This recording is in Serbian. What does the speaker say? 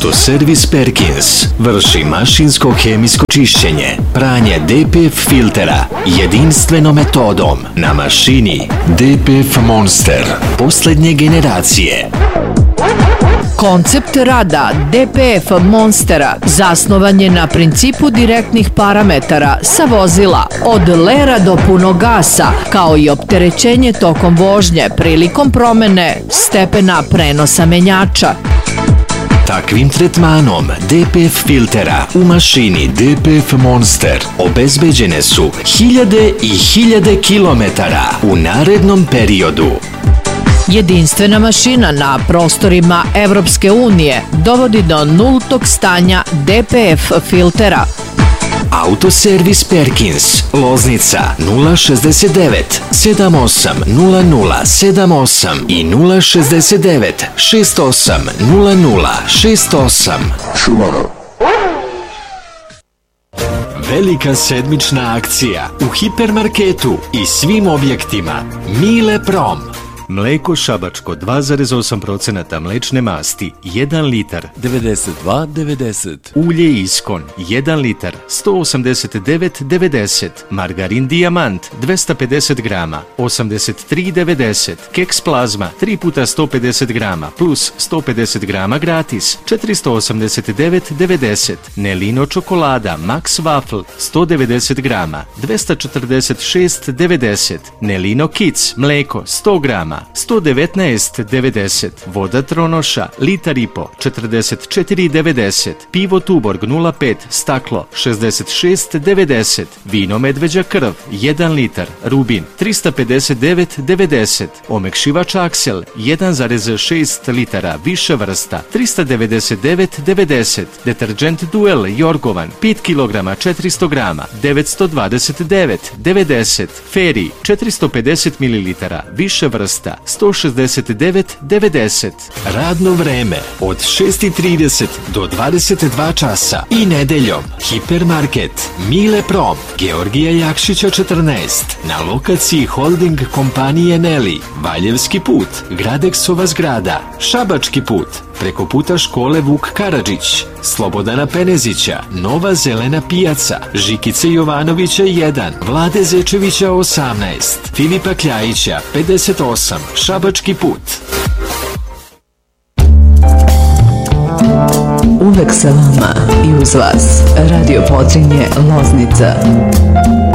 Autoservis Perkins vrši mašinsko-hemijsko čišćenje, pranje DPF filtera jedinstvenom metodom na mašini DPF Monster posljednje generacije. Koncept rada DPF Monstera zasnovan je na principu direktnih parametara sa vozila od lera do punog gasa, kao i opterećenje tokom vožnje prilikom promene stepena prenosa menjača. Takvim tretmanom DPF filtera u mašini DPF Monster obezbeđene su hiljade i hiljade kilometara u narednom periodu. Jedinstvena mašina na prostorima Evropske unije dovodi do nultog stanja DPF filtera. Autoservis Perkins, Loznica 069 78 00 78 i 069 68 00 68. Velika sedmična akcija u hipermarketu i svim objektima Mile Prom. Mleko šabačko 2,8% mlečne masti 1 litar 92,90. Ulje Iskon 1 litar 189,90. Margarin Dijamant 250 grama 83,90. Keks plazma 3 puta 150 grama plus 150 grama gratis 489,90. Nelino čokolada Max Waffle 190 grama 246,90. Nelino Kids mleko 100 grama 119,90. Voda Tronoša litar i po 44,90. Pivo Tuborg 0,5 staklo 66,90. Vino Medveđa krv 1 litar Rubin 359,90. Omekšivač Aksel 1,6 litara više vrsta 399,90. Deterđent Duel Jorgovan 5 kg 400 grama 929,90. Feri 450 ml više vrsta 169,90. Radno vreme od 6:30 do 22 časa i nedeljom. Hipermarket Mile Prom, Georgija Jakšića 14, na lokaciji holding kompanije Neli, Valjevski put, Gradeksova zgrada, Šabački put, preko puta škole Vuk Karadžić, Slobodana Penezića, Nova zelena pijaca, Žikice Jovanovića 1, Vlade Zečevića 18, Filipa Kljajića 58, Šabački put. Uvek sa vama i uz vas Radio Podrinje Loznica.